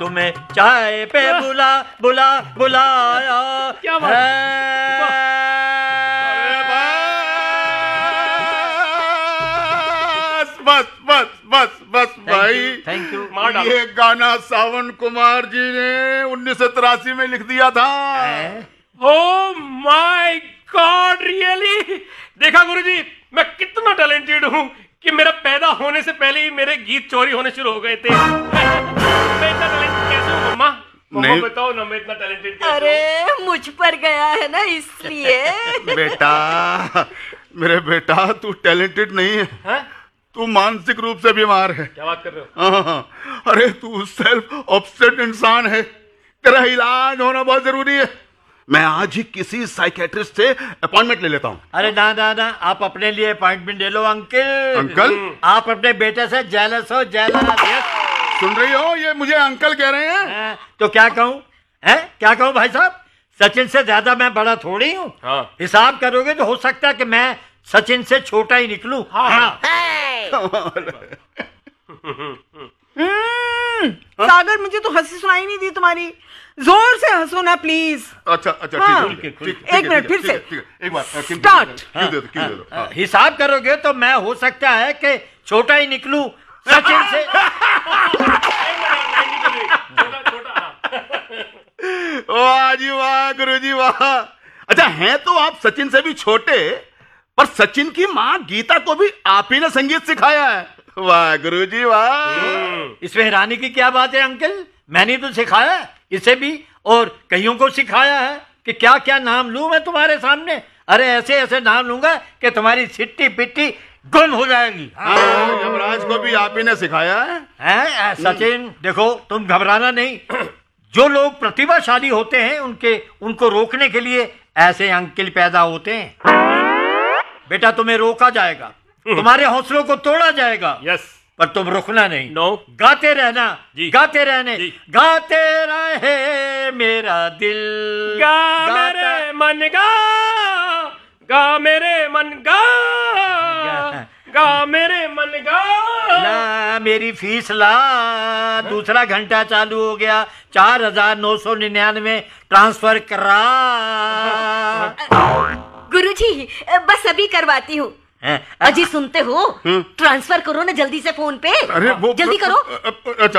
तुम्हें चाय पे बुलाया क्या बात है। बस भाई, थैंक यू। ये गाना सावन कुमार जी ने 1983 में लिख दिया था। Oh my God, really? देखा गुरुजी, मैं कितना टैलेंटेड हूँ कि मेरा पैदा होने से पहले ही मेरे गीत चोरी होने शुरू हो गए थे। मैं इतना टैलेंटेड कैसे हूँ मम्मा? मम्मा बताओ ना, मैं इतना टैलेंटेड कैसे हूँ? अरे मुझ पर गया है ना इसलिए। बेटा, मेरे बेटा, तू टैलेंटेड नहीं है, तू मानसिक रूप से बीमार है। क्या बात कर रहे हो? हाँ, अरे तू सेल्फ ऑब्सेस्ड इंसान है, तेरा इलाज होना बहुत जरूरी है। मैं आज ही किसी साइकेट्रिस्ट से अपॉइंटमेंट ले लेता हूँ। अरे ना, आप अपने लिए अपॉइंटमेंट ले लो अंकल। अंकल? आप अपने बेटे से जेलस हो, जेलस। सुन रही हो, ये मुझे अंकल कह रहे हैं। तो क्या कहूँ, क्या कहूँ भाई साहब? सचिन से ज्यादा मैं बड़ा थोड़ी हूँ। हिसाब करोगे तो हो सकता है कि मैं सचिन से छोटा ही निकलूं। सागर, मुझे तो हंसी सुनाई नहीं दी तुम्हारी, जोर से हंसो ना प्लीज। अच्छा, ठीक है। एक मिनट, फिर से एक बार स्टार्ट। क्यों दे दो। हिसाब करोगे तो मैं हो सकता है कि छोटा ही निकलूं सचिन से। वाह जी वाह, गुरु जी वाह। अच्छा, हैं तो आप सचिन से भी छोटे, पर सचिन की माँ गीता को भी आप ही ने संगीत सिखाया है। वाह गुरु जी वाह। इसमें हैरानी की क्या बात है अंकल? मैंने तो सिखाया है इसे भी, और कईयों को सिखाया है कि क्या क्या नाम लूं मैं तुम्हारे सामने। अरे ऐसे ऐसे नाम लूंगा कि तुम्हारी सिट्टी पिट्टी गुम हो जाएगी। यमराज को भी आप ही ने सिखाया है। सचिन देखो, तुम घबराना नहीं। जो लोग प्रतिभाशाली होते हैं उनको रोकने के लिए ऐसे अंकल पैदा होते हैं। बेटा, तुम्हें रोका जाएगा, तुम्हारे हौसलों को तोड़ा जाएगा। यस, पर तुम रुकना नहीं। नो, गाते रहना जी, गाते रहने जी। गाते रहे मेरा दिल, गा मेरे मन गा, गा मेरे मन गा, गा मेरे मन गा। ला मेरी फीस ला। दूसरा घंटा चालू हो गया, 4,999 ट्रांसफर करा। गुरुजी, बस अभी करवाती हूँ। अजी सुनते हो? ट्रांसफर करो ना जल्दी से फोन पे। अरे वो जल्दी करो। अच्छा,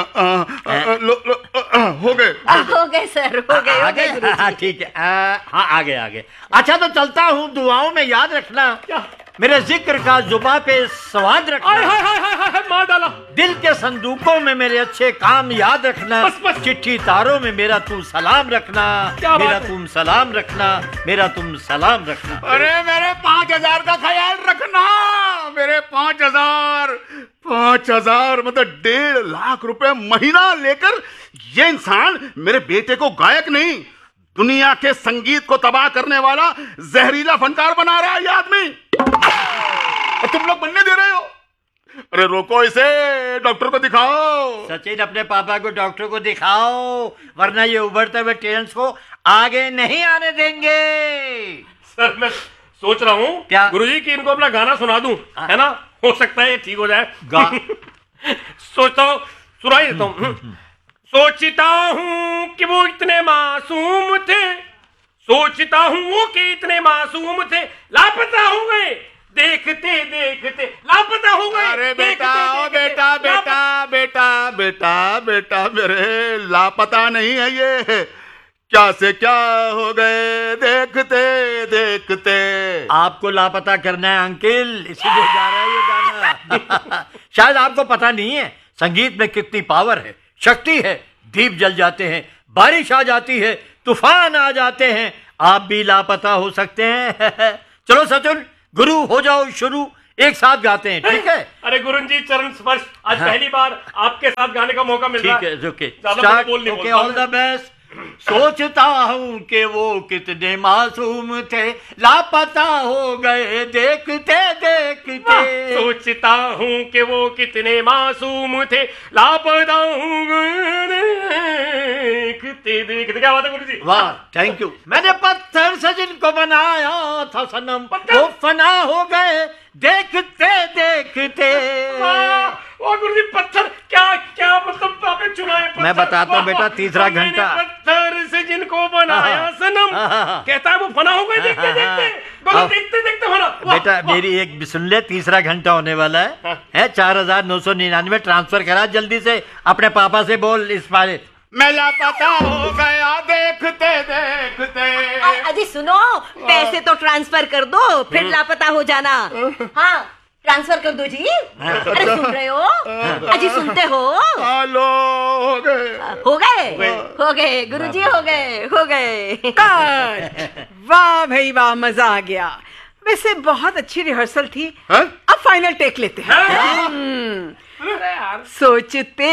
हो गए सर, हो गए गुरुजी। ठीक है। हाँ, आगे। अच्छा, तो चलता हूँ, दुआओं में याद रखना, मेरे जिक्र का जुबा पे स्वाद रखना। मार डाला। दिल के संदूकों में मेरे अच्छे काम याद रखना। बस। चिट्ठी तारों में मेरा तुम सलाम रखना। मेरा तुम सलाम रखना, मेरा तुम सलाम रखना। अरे मेरे 5,000 का ख्याल रखना। मेरे 5,000 मतलब 1.5 लाख रुपए महीना लेकर ये इंसान मेरे बेटे को गायक नहीं, दुनिया के संगीत को तबाह करने वाला जहरीला फनकार बना रहा है ये आदमी। और तुम लोग बनने दे रहे हो। अरे रोको इसे, डॉक्टर को दिखाओ। सचिन, अपने पापा को डॉक्टर को दिखाओ, वरना ये उभरते हुए ट्रेंड्स को आगे नहीं आने देंगे। सर, मैं सोच रहा हूँ क्या गुरुजी कि इनको अपना गाना सुना दूं, है ना? हो सकता है ये ठीक हो जाए। सोचता हूँ, सुनाई देता हूँ। सोचता हूँ कि वो इतने मासूम थे, सोचता हूँ वो कि इतने मासूम थे, लापता हो गए देखते देखते, लापता हो गए। अरे बेटा, मेरे लापता नहीं है ये, क्या से क्या हो गए देखते देखते। आपको लापता करना है अंकल, इसीलिए जा रहा है ये गाना। शायद आपको पता नहीं है संगीत में कितनी पावर है, शक्ति है। दीप जल जाते हैं, बारिश आ जाती है, तूफान आ जाते हैं, आप भी लापता हो सकते हैं। चलो सचिन, गुरु हो जाओ शुरू, एक साथ गाते हैं, ठीक है? अरे गुरुजी, चरण स्पर्श, आज पहली बार आपके साथ गाने का मौका मिल रहा है। ठीक है, okay, start. Okay, all the best. सोचता हूँ कि वो कितने मासूम थे, लापता हो गए देखते देखते। सोचता हूँ कि वो कितने मासूम थे, लापता हो गए देखते देखते। क्या बात है गुरुजी? वाह, थैंक यू। मैंने पत्थर से जिनको बनाया था सनम, वो फना हो गए देखते देखते। ओ गुरुजी, पत्थर क्या क्या मतलब आपने चुना है? मैं बताता हूँ बेटा, तीसरा घंटा। पत्थर से जिनको बनाया सनम, कहता है वो फना हो गए देखते देखते। बोलो देखते देखते फना। बेटा मेरी एक सुन ले, तीसरा घंटा होने वाला है 4999 ट्रांसफर करा जल्दी से, अपने पापा से बोल इस बारे। मैं लापता हो गया देखते देखते। अजी सुनो, पैसे तो ट्रांसफर कर दो, फिर लापता हो जाना। हाँ, ट्रांसफर कर दो जी। अरे सुन रहे हो? अजी सुनते हो? हेलो, हो गए गुरुजी, हो गए। कट। वाह भाई वाह, मजा आ गया। वैसे बहुत अच्छी रिहर्सल थी। हाँ? अब फाइनल टेक लेते हैं। सोचते